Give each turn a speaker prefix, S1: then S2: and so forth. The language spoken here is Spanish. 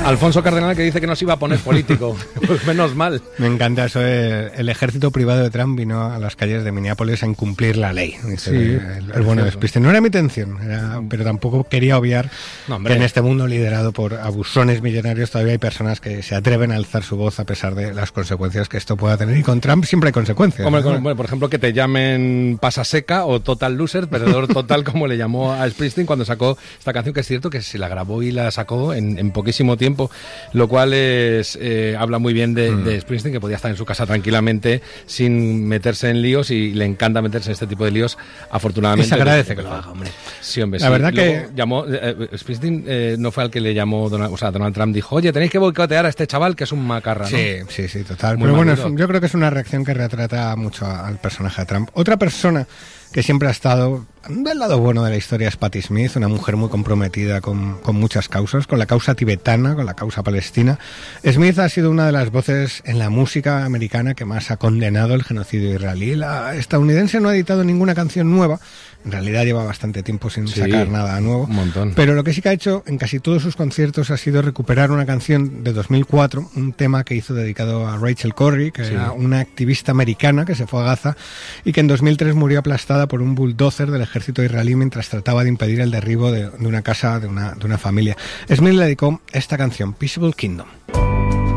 S1: Alfonso Cardenal, que dice que no se iba a poner político. Pues menos mal.
S2: Me encanta eso. El ejército privado de Trump vino a las calles de Minneapolis a incumplir la ley. Dice,
S1: Sí,
S2: el bueno de Springsteen. No era mi intención, pero tampoco quería obviar que en este mundo liderado por abusones millonarios todavía hay personas que se atreven a alzar su voz a pesar de las consecuencias que esto pueda tener. Y con Trump siempre hay consecuencias.
S1: Hombre,
S2: ¿no?
S1: bueno, por ejemplo, que te llamen pasa seca o total loser, perdedor total, como le llamó a Springsteen cuando sacó esta canción, que es cierto que se la grabó y la sacó en poquísimo tiempo, lo cual habla muy bien de Springsteen, que podía estar en su casa tranquilamente sin meterse en líos, y le encanta meterse en este tipo de líos, afortunadamente.
S2: Y se agradece que lo haga, hombre.
S1: Sí, hombre,
S2: la verdad que
S1: llamó, Springsteen no fue al que le llamó Donald Trump dijo, oye, tenéis que boicotear a este chaval que es un macarra, ¿no?
S2: Sí, total.
S1: Muy
S2: pero bueno,
S1: maduro.
S2: yo creo que es una reacción que retrata mucho al personaje de Trump. Otra persona que siempre ha estado del lado bueno de la historia es Patti Smith, una mujer muy comprometida con muchas causas, con la causa tibetana, con la causa palestina. Smith ha sido una de las voces en la música americana que más ha condenado el genocidio israelí. La estadounidense no ha editado ninguna canción nueva, en realidad lleva bastante tiempo sin sacar nada nuevo,
S1: un montón.
S2: Pero lo que sí que ha hecho en casi todos sus conciertos ha sido recuperar una canción de 2004, un tema que hizo dedicado a Rachel Corrie, que era una activista americana que se fue a Gaza y que en 2003 murió aplastada por un bulldozer del ejército israelí mientras trataba de impedir el derribo de una casa de una familia. Smith le dedicó esta canción, Peaceable Kingdom.